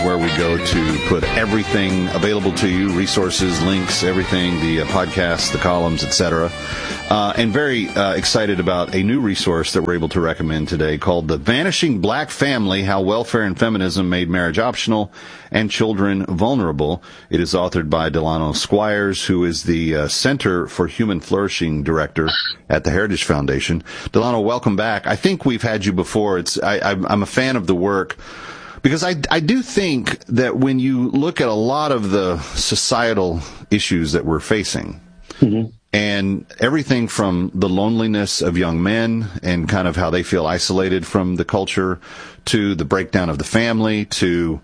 where we go to put everything available to you, resources, links, everything, the podcasts, the columns, etc. And very excited about a new resource that we're able to recommend today called The Vanishing Black Family, How Welfare and Feminism Made Marriage Optional and Children Vulnerable. It is authored by Delano Squires, who is the Center for Human Flourishing Director at the Heritage Foundation. Delano, welcome back. I think we've had you before. I'm a fan of the work because I do think that when you look at a lot of the societal issues that we're facing, and everything from the loneliness of young men and kind of how they feel isolated from the culture, to the breakdown of the family, to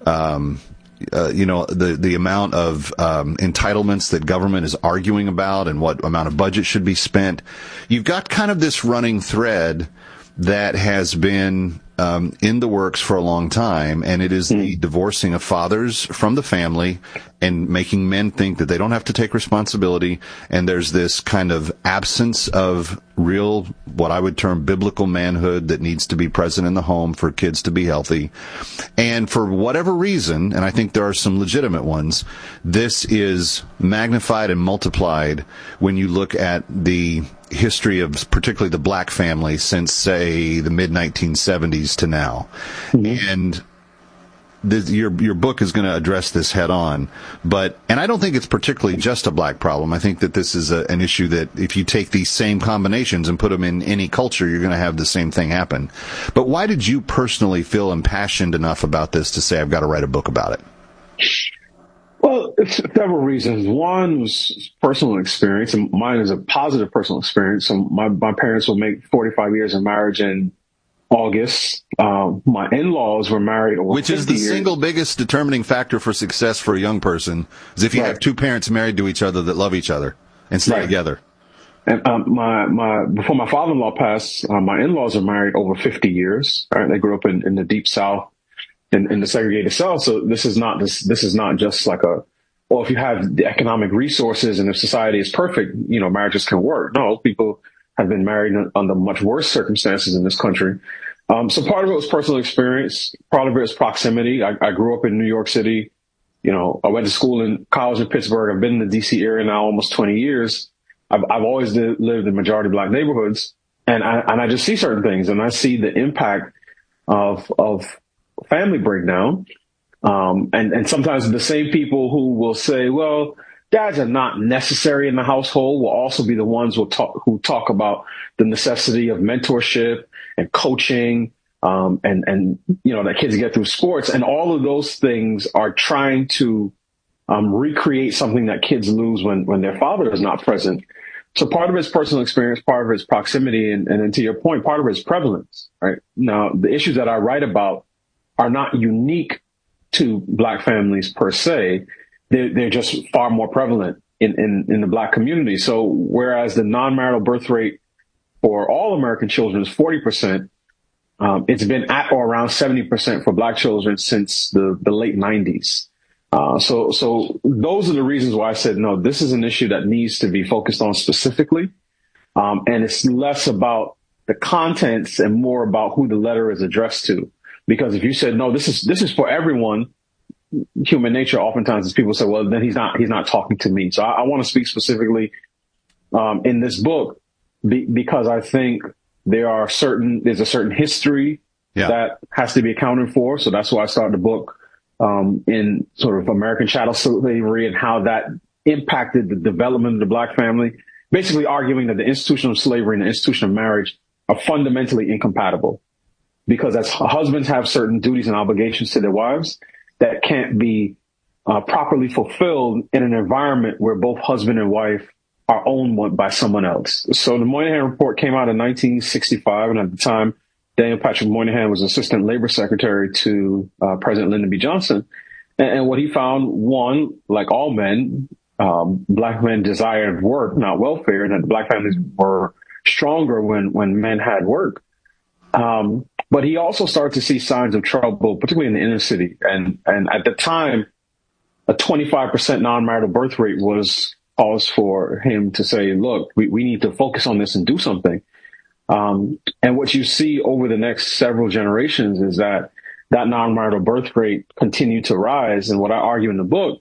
the amount of entitlements that government is arguing about and what amount of budget should be spent. You've got kind of this running thread that has been in the works for a long time, and it is the divorcing of fathers from the family and making men think that they don't have to take responsibility, and there's this kind of absence of real, what I would term biblical manhood that needs to be present in the home for kids to be healthy. And for whatever reason, and I think there are some legitimate ones, this is magnified and multiplied when you look at the history of particularly the black family since, say, the mid-1970s to now. And your book is going to address this head on, and I don't think it's particularly just a black problem. I think that this is an issue that if you take these same combinations and put them in any culture, you're going to have the same thing happen. But why did you personally feel impassioned enough about this to say, I've got to write a book about it? Well, it's several reasons. One was personal experience, and mine is a positive personal experience. So my parents will make 45 years of marriage in August. My in-laws were married over 50 years. Which is the single biggest determining factor for success for a young person, is if you have two parents married to each other that love each other and stay together. And before my father-in-law passed, my in-laws are married over 50 years. Right? They grew up in the Deep South. In the segregated South. So this is not just like if you have the economic resources and if society is perfect, marriages can work. No, people have been married under much worse circumstances in this country. So part of it was personal experience. Part of it is proximity. I grew up in New York City. I went to school in college in Pittsburgh. I've been in the DC area now almost 20 years. I've always lived in majority black neighborhoods, and I just see certain things, and I see the impact of family breakdown. And sometimes the same people who will say, well, dads are not necessary in the household will also be the ones who talk about the necessity of mentorship and coaching, and that kids get through sports. And all of those things are trying to recreate something that kids lose when their father is not present. So part of it is personal experience, part of it is proximity, and then to your point, part of it is prevalence. Right now, the issues that I write about are not unique to black families per se. They're just far more prevalent in the black community. So whereas the non-marital birth rate for all American children is 40%, it's been at or around 70% for black children since the late 90s. So those are the reasons why I said, no, this is an issue that needs to be focused on specifically. And it's less about the contents and more about who the letter is addressed to. Because if you said, no, this is for everyone, human nature oftentimes is people say, well, then he's not talking to me. So I want to speak specifically in this book because I think there's a certain history that has to be accounted for. So that's why I started the book in sort of American chattel slavery and how that impacted the development of the black family, basically arguing that the institution of slavery and the institution of marriage are fundamentally incompatible. Because as husbands have certain duties and obligations to their wives that can't be properly fulfilled in an environment where both husband and wife are owned by someone else. So the Moynihan Report came out in 1965, and at the time, Daniel Patrick Moynihan was Assistant Labor Secretary to President Lyndon B. Johnson. And what he found, one, like all men, black men desired work, not welfare, and that the black families were stronger when men had work. But he also started to see signs of trouble, particularly in the inner city. And at the time, a 25% non-marital birth rate was cause for him to say, look, we need to focus on this and do something. And what you see over the next several generations is that that non-marital birth rate continued to rise. And what I argue in the book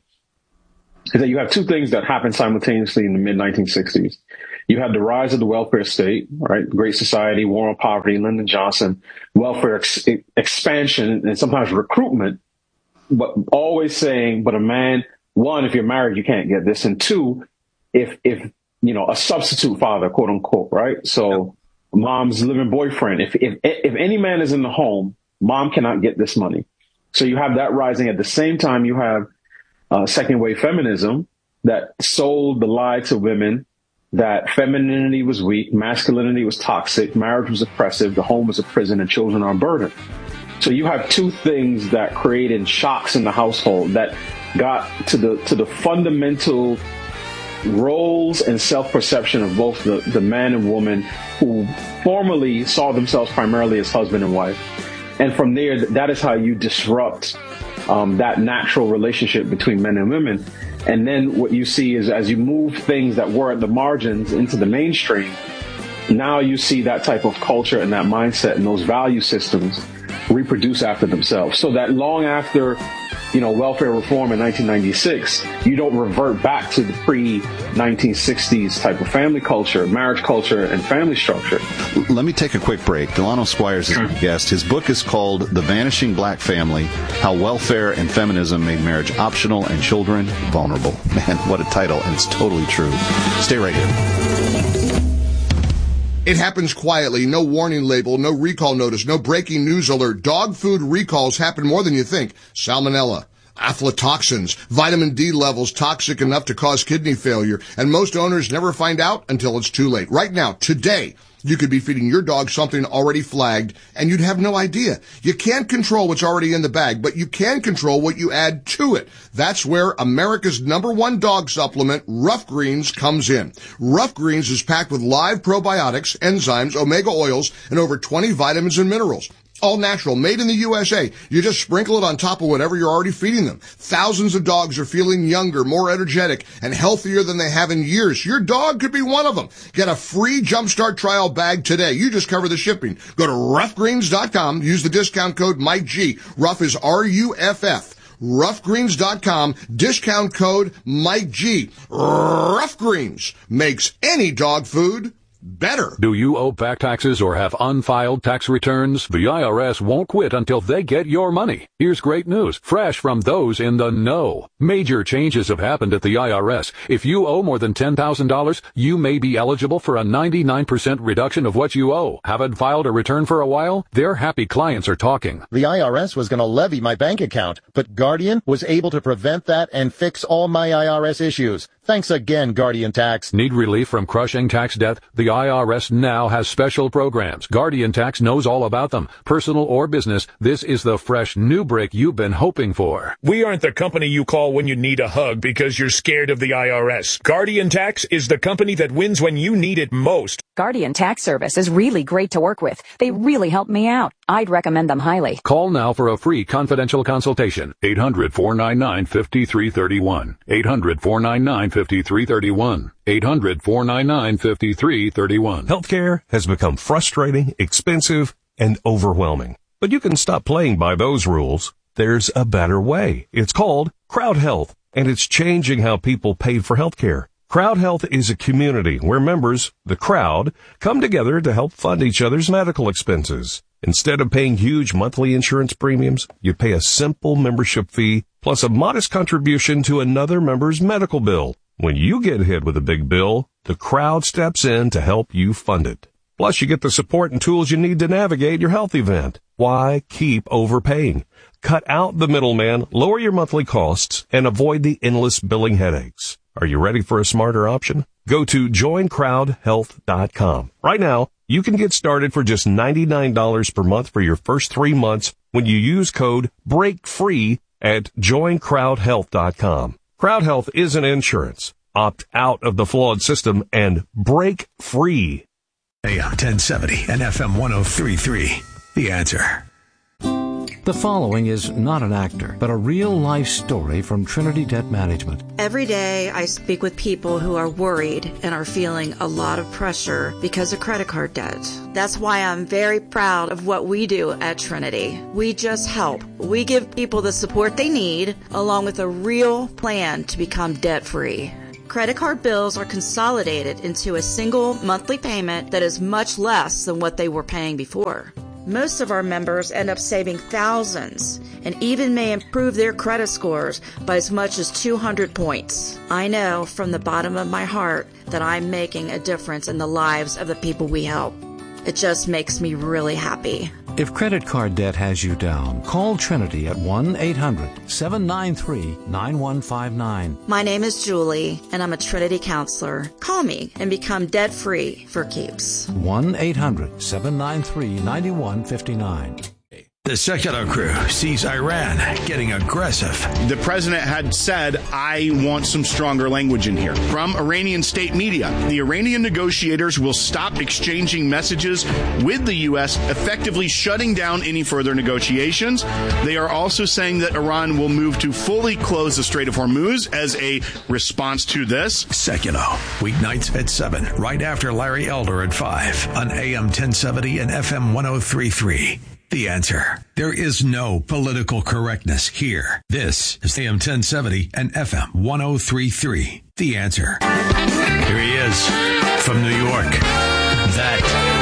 is that you have two things that happened simultaneously in the mid-1960s. You had the rise of the welfare state, right? Great Society, War on Poverty, Lyndon Johnson, welfare expansion, and sometimes recruitment, but always saying, but a man, one, if you're married, you can't get this. And two, if a substitute father, quote unquote, right? So mom's living boyfriend, if any man is in the home, mom cannot get this money. So you have that rising. At the same time, you have second wave feminism that sold the lie to women that femininity was weak, masculinity was toxic, marriage was oppressive, the home was a prison, and children are a burden. So you have two things that created shocks in the household that got to the fundamental roles and self-perception of both the man and woman who formerly saw themselves primarily as husband and wife. And from there, that is how you disrupt that natural relationship between men and women. And then what you see is as you move things that were at the margins into the mainstream, now you see that type of culture and that mindset and those value systems reproduce after themselves. So that long after, welfare reform in 1996, you don't revert back to the pre-1960s type of family culture, marriage culture, and family structure. Let me take a quick break. Delano Squires is my guest. His book is called The Vanishing Black Family, How Welfare and Feminism Made Marriage Optional and Children Vulnerable. Man, what a title, and it's totally true. Stay right here. It happens quietly, no warning label, no recall notice, no breaking news alert. Dog food recalls happen more than you think. Salmonella, aflatoxins, vitamin D levels toxic enough to cause kidney failure, and most owners never find out until it's too late. Right now, today, you could be feeding your dog something already flagged, and you'd have no idea. You can't control what's already in the bag, but you can control what you add to it. That's where America's #1 dog supplement, Rough Greens, comes in. Rough Greens is packed with live probiotics, enzymes, omega oils, and over 20 vitamins and minerals. All natural, made in the USA. You just sprinkle it on top of whatever you're already feeding them. Thousands of dogs are feeling younger, more energetic, and healthier than they have in years. Your dog could be one of them. Get a free Jumpstart trial bag today. You just cover the shipping. Go to roughgreens.com. Use the discount code Mike G. Rough is RUFF. Roughgreens.com. Discount code Mike G. Rough Greens makes any dog food better. Do you owe back taxes or have unfiled tax returns? The IRS won't quit until they get your money. Here's great news, fresh from those in the know. Major changes have happened at the IRS. If you owe more than $10,000, you may be eligible for a 99% reduction of what you owe. Haven't filed a return for a while? Their happy clients are talking. The IRS was going to levy my bank account, but Guardian was able to prevent that and fix all my IRS issues. Thanks again, Guardian Tax. Need relief from crushing tax debt? The IRS now has special programs. Guardian Tax knows all about them. Personal or business, this is the fresh new break you've been hoping for. We aren't the company you call when you need a hug because you're scared of the IRS. Guardian Tax is the company that wins when you need it most. Guardian Tax Service is really great to work with. They really helped me out. I'd recommend them highly. Call now for a free confidential consultation. 800-499-5331. 800-499-5331. 800-499-5331. Healthcare has become frustrating, expensive, and overwhelming. But you can stop playing by those rules. There's a better way. It's called Crowd Health, and it's changing how people pay for healthcare. Crowd Health is a community where members, the crowd, come together to help fund each other's medical expenses. Instead of paying huge monthly insurance premiums, you pay a simple membership fee plus a modest contribution to another member's medical bill. When you get hit with a big bill, the crowd steps in to help you fund it. Plus, you get the support and tools you need to navigate your health event. Why keep overpaying? Cut out the middleman, lower your monthly costs, and avoid the endless billing headaches. Are you ready for a smarter option? Go to joincrowdhealth.com. Right now, you can get started for just $99 per month for your first 3 months when you use code BREAKFREE at joincrowdhealth.com. Crowd Health isn't insurance. Opt out of the flawed system and break free. AM 1070 and FM 103.3. The Answer. The following is not an actor, but a real-life story from Trinity Debt Management. Every day I speak with people who are worried and are feeling a lot of pressure because of credit card debt. That's why I'm very proud of what we do at Trinity. We just help. We give people the support they need, along with a real plan to become debt-free. Credit card bills are consolidated into a single monthly payment that is much less than what they were paying before. Most of our members end up saving thousands and even may improve their credit scores by as much as 200 points. I know from the bottom of my heart that I'm making a difference in the lives of the people we help. It just makes me really happy. If credit card debt has you down, call Trinity at 1-800-793-9159. My name is Julie, and I'm a Trinity counselor. Call me and become debt-free for keeps. 1-800-793-9159. The Secular Crew sees Iran getting aggressive. The president had said, I want some stronger language in here. From Iranian state media, the Iranian negotiators will stop exchanging messages with the U.S., effectively shutting down any further negotiations. They are also saying that Iran will move to fully close the Strait of Hormuz as a response to this. Secular, weeknights at 7, right after Larry Elder at 5 on AM 1070 and FM 1033. The Answer. There is no political correctness here. This is AM 1070 and FM 1033. The Answer. Here he is from New York. That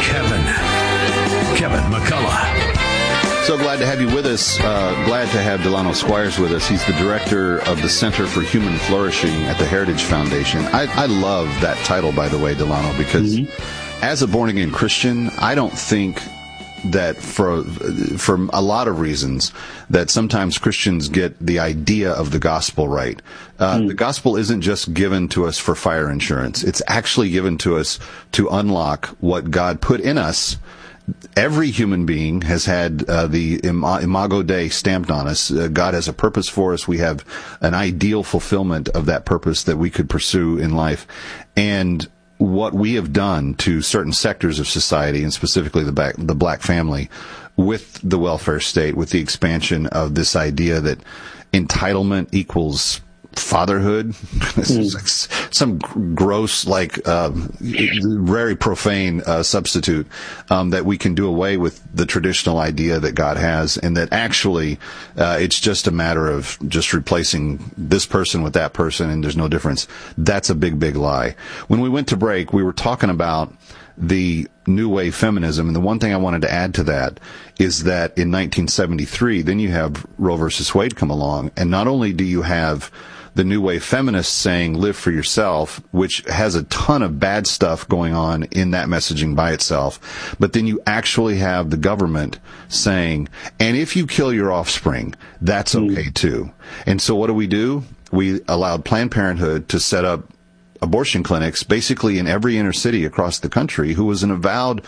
Kevin McCullough. So glad to have you with us. Glad to have Delano Squires with us. He's the director of the Center for Human Flourishing at the Heritage Foundation. I love that title, by the way, Delano, because as a born-again Christian, I don't think that for a lot of reasons that sometimes Christians get the idea of the gospel right. The gospel isn't just given to us for fire insurance. It's actually given to us to unlock what God put in us. Every human being has had the Imago Dei stamped on us. God has a purpose for us. We have an ideal fulfillment of that purpose that we could pursue in life. And what we have done to certain sectors of society, and specifically the black family, with the welfare state, with the expansion of this idea that entitlement equals fatherhood. This is like some gross, very profane substitute that we can do away with the traditional idea that God has, and that actually it's just a matter of just replacing this person with that person, and there's no difference. That's a big, big lie. When we went to break, we were talking about the new wave feminism, and the one thing I wanted to add to that is that in 1973, then you have Roe versus Wade come along, and not only do you have the new wave feminists saying live for yourself, which has a ton of bad stuff going on in that messaging by itself, but then you actually have the government saying, and if you kill your offspring, that's okay too. And so what do? We allowed Planned Parenthood to set up abortion clinics basically in every inner city across the country, who was an avowed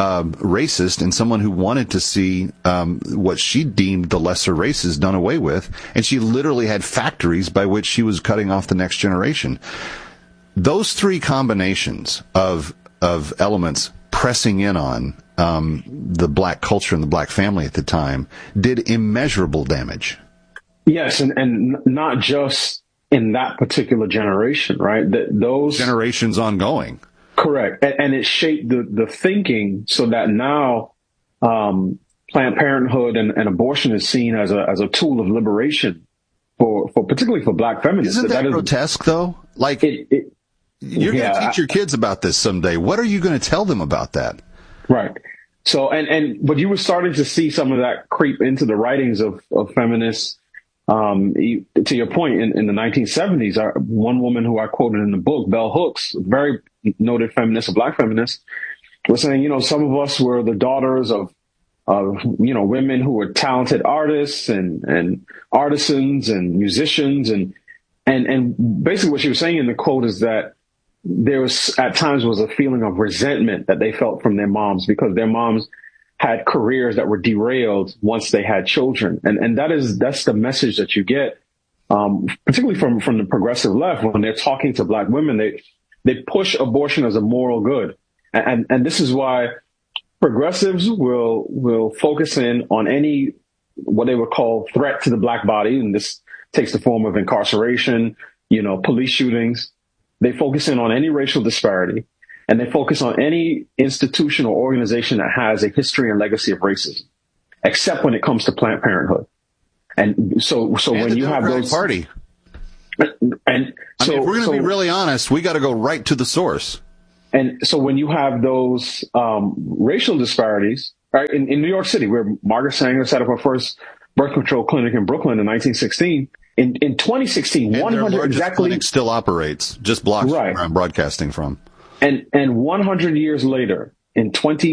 racist and someone who wanted to see what she deemed the lesser races done away with. And she literally had factories by which she was cutting off the next generation. Those three combinations of elements pressing in on the black culture and the black family at the time did immeasurable damage. Yes, and not just in that particular generation, right? Those generations ongoing. Correct. And it shaped the thinking so that now Planned Parenthood and abortion is seen as a tool of liberation for particularly for black feminists. Isn't that grotesque, though? Like, you're going to teach your kids about this someday. What are you going to tell them about that? Right. So, but you were starting to see some of that creep into the writings of feminists. To your point, in the 1970s, one woman who I quoted in the book, Bell Hooks, very noted feminist, a black feminist, was saying, some of us were the daughters of women who were talented artists and artisans and musicians. And basically what she was saying in the quote is that there was at times was a feeling of resentment that they felt from their moms because their moms had careers that were derailed once they had children. And that's the message that you get, particularly from the progressive left when they're talking to black women, they push abortion as a moral good. And this is why progressives will focus in on any what they would call threat to the black body. And this takes the form of incarceration, police shootings. They focus in on any racial disparity, and they focus on any institution or organization that has a history and legacy of racism, except when it comes to Planned Parenthood. And so when you have those party, and so if we're going to be really honest, we got to go right to the source. And so when you have those racial disparities, right, in New York City, where Margaret Sanger set up her first birth control clinic in Brooklyn in 1916, in 2016, and 100 exactly clinic still operates just blocks from where I'm broadcasting from. And 100 years later, in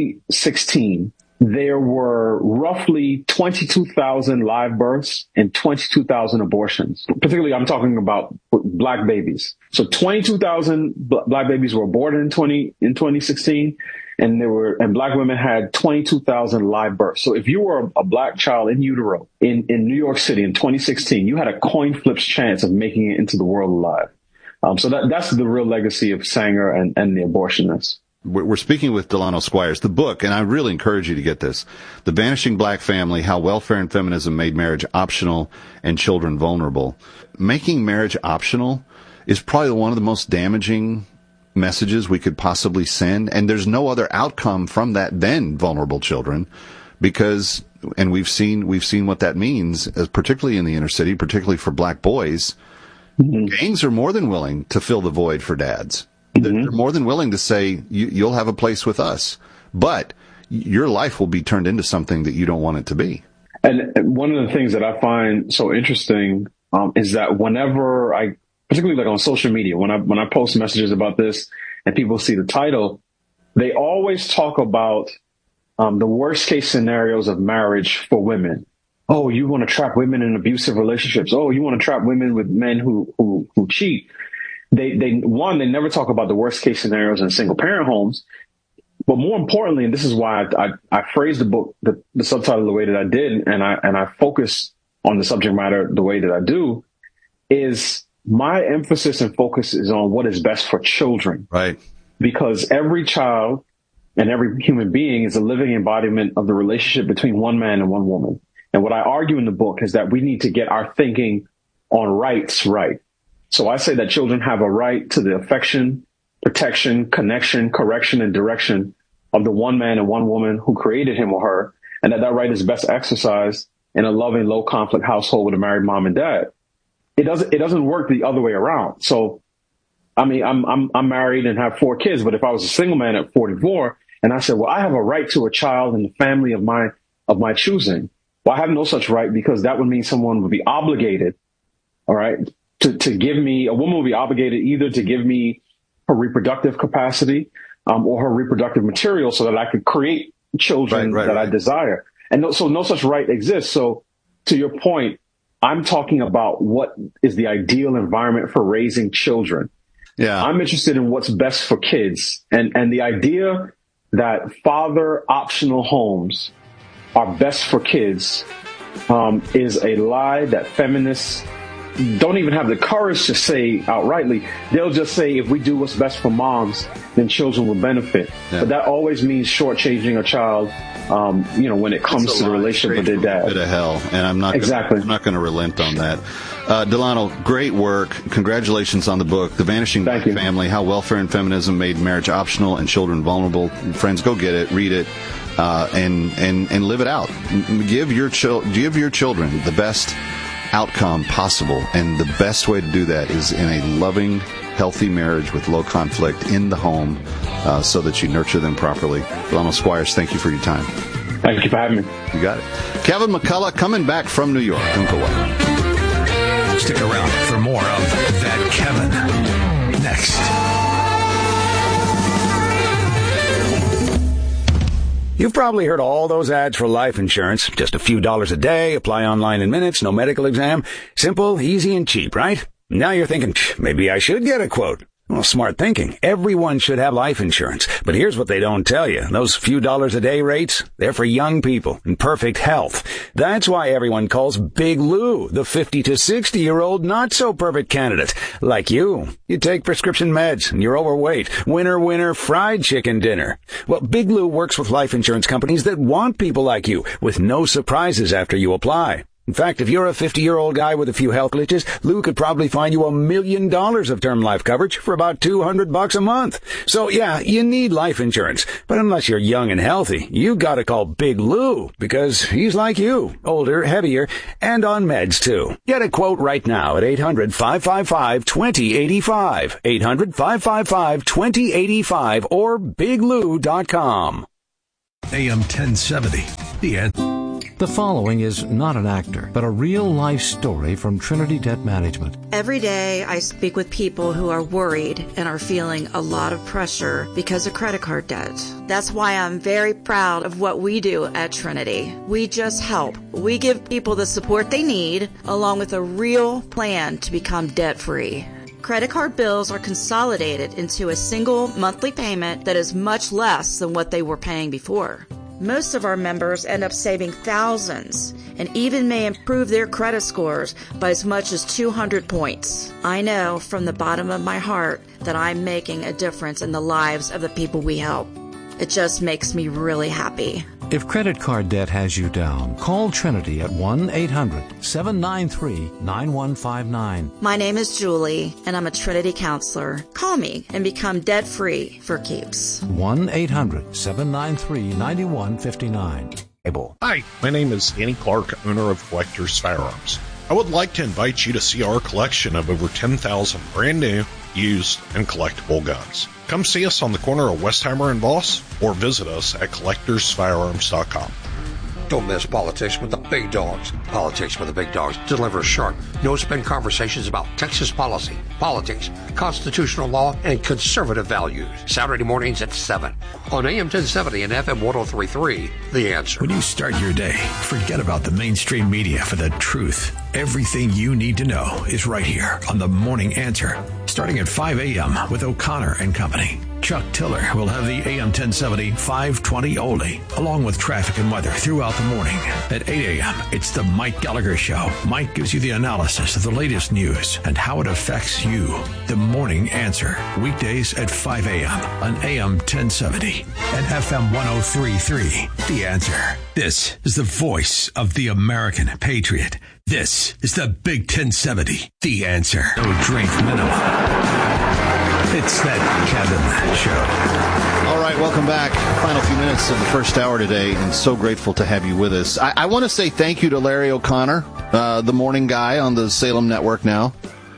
2016, there were roughly 22,000 live births and 22,000 abortions. Particularly, I'm talking about black babies. So 22,000 black babies were aborted in 2016, and black women had 22,000 live births. So if you were a black child in utero in New York City in 2016, you had a coin flip's chance of making it into the world alive. So that's the real legacy of Sanger and the abortionists. We're speaking with Delano Squires. The book, and I really encourage you to get this, The Vanishing Black Family, How Welfare and Feminism Made Marriage Optional and Children Vulnerable. Making marriage optional is probably one of the most damaging messages we could possibly send, and there's no other outcome from that than vulnerable children, because, and we've seen what that means, particularly in the inner city, particularly for black boys. Mm-hmm. Gangs are more than willing to fill the void for dads. They're more than willing to say, you'll have a place with us, but your life will be turned into something that you don't want it to be. And one of the things that I find so interesting is that whenever particularly like on social media, when I post messages about this and people see the title, they always talk about the worst case scenarios of marriage for women. Oh, you want to trap women in abusive relationships. Oh, you want to trap women with men who cheat. They never talk about the worst case scenarios in single parent homes. But more importantly, and this is why I phrased the book, the subtitle the way that I did, and I focus on the subject matter the way that I do, is my emphasis and focus is on what is best for children. Right. Because every child and every human being is a living embodiment of the relationship between one man and one woman. And what I argue in the book is that we need to get our thinking on rights right. So I say that children have a right to the affection, protection, connection, correction, and direction of the one man and one woman who created him or her, and that right is best exercised in a loving, low conflict household with a married mom and dad. It doesn't work the other way around. So, I mean, I'm married and have 4 kids, but if I was a single man at 44 and I said, well, I have a right to a child in the family of my choosing. Well, I have no such right, because that would mean someone would be obligated, all right, to give me, a woman would be obligated either to give me her reproductive capacity or her reproductive material so that I could create children I desire. And so no such right exists. So to your point, I'm talking about what is the ideal environment for raising children. Yeah. I'm interested in what's best for kids. And the idea that father optional homes are best for kids is a lie that feminists don't even have the courage to say outrightly. They'll just say, if we do what's best for moms, then children will benefit. Yeah. But that always means shortchanging a child, when it comes to the relationship with their dad. Bit of hell, and I'm not going to relent on that. Delano, great work. Congratulations on the book, The Vanishing Black Family, How Welfare and Feminism Made Marriage Optional and Children Vulnerable. Friends, go get it, read it, and live it out. Give your children the best outcome possible, and the best way to do that is in a loving, healthy marriage with low conflict in the home, so that you nurture them properly. Delano Squires, thank you for your time. Thank you for having me. You got it. Kevin McCullough coming back from New York. Don't go away. Stick around for more of That Kevin next. You've probably heard all those ads for life insurance. Just a few dollars a day, apply online in minutes, no medical exam. Simple, easy, and cheap, right? Now you're thinking, maybe I should get a quote. Well, smart thinking. Everyone should have life insurance. But here's what they don't tell you. Those few dollars a day rates, they're for young people in perfect health. That's why everyone calls Big Lou the 50 to 60-year-old not-so-perfect candidate. Like you. You take prescription meds and you're overweight. Winner, fried chicken dinner. Well, Big Lou works with life insurance companies that want people like you with no surprises after you apply. In fact, if you're a 50-year-old guy with a few health glitches, Lou could probably find you $1 million of term life coverage for about $200 a month. So yeah, you need life insurance. But unless you're young and healthy, you gotta call Big Lou, because he's like you, older, heavier, and on meds too. Get a quote right now at 800-555-2085. 800-555-2085 or biglou.com. AM 1070. The answer. The following is not an actor, but a real-life story from Trinity Debt Management. Every day I speak with people who are worried and are feeling a lot of pressure because of credit card debt. That's why I'm very proud of what we do at Trinity. We just help. We give people the support they need, along with a real plan to become debt-free. Credit card bills are consolidated into a single monthly payment that is much less than what they were paying before. Most of our members end up saving thousands and even may improve their credit scores by as much as 200 points. I know from the bottom of my heart that I'm making a difference in the lives of the people we help. It just makes me really happy. If credit card debt has you down, call Trinity at 1-800-793-9159. My name is Julie, and I'm a Trinity counselor. Call me and become debt-free for keeps. 1-800-793-9159. Hi, my name is Danny Clark, owner of Collector's Firearms. I would like to invite you to see our collection of over 10,000 brand new, used, and collectible guns. Come see us on the corner of Westheimer and Voss, or visit us at collectorsfirearms.com. Don't miss Politics with the Big Dogs. Politics with the Big Dogs delivers sharp, no-spin conversations about Texas policy, politics, constitutional law, and conservative values. Saturday mornings at 7 on AM 1070 and FM 103.3, The Answer. When you start your day, forget about the mainstream media for the truth. Everything you need to know is right here on The Morning Answer, starting at 5 a.m. with O'Connor and Company. Chuck Tiller will have the AM 1070 520 oldie, along with traffic and weather throughout the morning. At 8 a.m., it's the Mike Gallagher Show. Mike gives you the analysis of the latest news and how it affects you. The Morning Answer, weekdays at 5 a.m. on AM 1070 and FM 103.3. The Answer. This is the voice of the American patriot. This is the Big 1070. The Answer. No drink minimum. It's that Kevin Show. All right, welcome back. Final few minutes of the first hour today, and so grateful to have you with us. I want to say thank you to Larry O'Connor, the morning guy on the Salem Network now.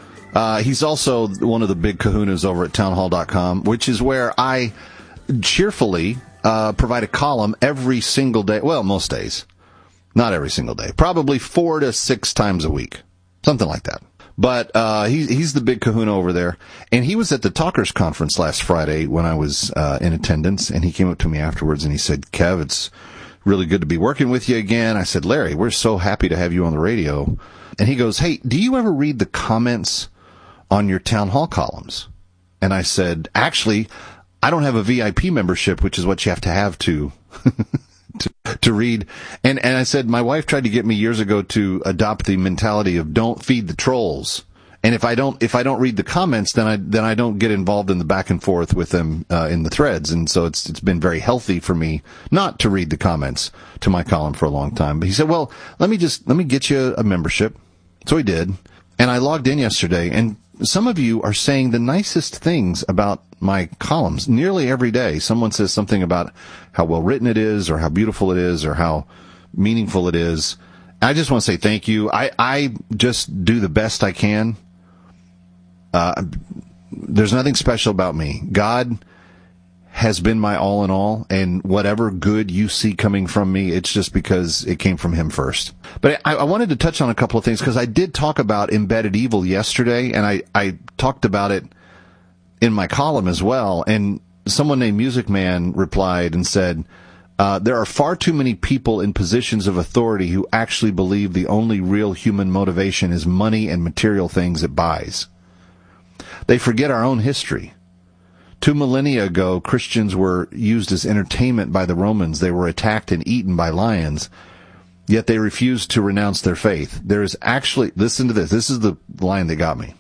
He's also one of the big kahunas over at townhall.com, which is where I cheerfully provide a column every single day. Well, most days. Not every single day. Probably 4 to 6 times a week. Something like that. But he's the big kahuna over there. And he was at the Talkers Conference last Friday when I was in attendance, and he came up to me afterwards and he said, Kev, it's really good to be working with you again. I said, Larry, we're so happy to have you on the radio. And he goes, hey, do you ever read the comments on your town hall columns? And I said, actually, I don't have a VIP membership, which is what you have to to read. And I said, my wife tried to get me years ago to adopt the mentality of don't feed the trolls. And if I don't read the comments, then I don't get involved in the back and forth with them in the threads. And so it's been very healthy for me not to read the comments to my column for a long time. But he said, well, let me get you a membership. So he did. And I logged in yesterday, and some of you are saying the nicest things about my columns. Nearly every day, someone says something about how well written it is, or how beautiful it is, or how meaningful it is. I just want to say thank you. I just do the best I can. There's nothing special about me. God has been my all in all, and whatever good you see coming from me, it's just because it came from him first. But I wanted to touch on a couple of things, because I did talk about embedded evil yesterday, and I talked about it in my column as well. And someone named Music Man replied and said, there are far too many people in positions of authority who actually believe the only real human motivation is money and material things it buys. They forget our own history. 2 millennia ago, Christians were used as entertainment by the Romans. They were attacked and eaten by lions, yet they refused to renounce their faith. There is actually, listen to this, this is the line that got me.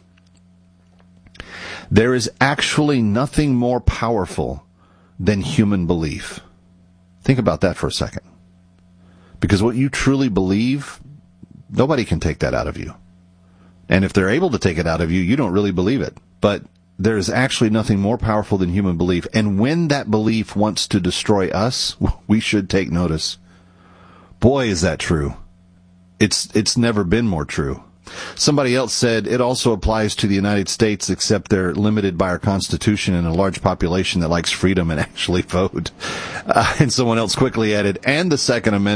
There is actually nothing more powerful than human belief. Think about that for a second. Because what you truly believe, nobody can take that out of you. And if they're able to take it out of you, you don't really believe it. But there is actually nothing more powerful than human belief. And when that belief wants to destroy us, we should take notice. Boy, is that true. It's never been more true. Somebody else said it also applies to the United States, except they're limited by our Constitution and a large population that likes freedom and actually vote. And someone else quickly added, and the Second Amendment.